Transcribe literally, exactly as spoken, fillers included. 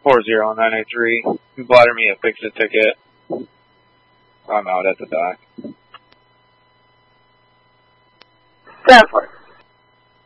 four zero nine eight three. Bladder me a fix-it ticket. I'm out at the dock. Seven four.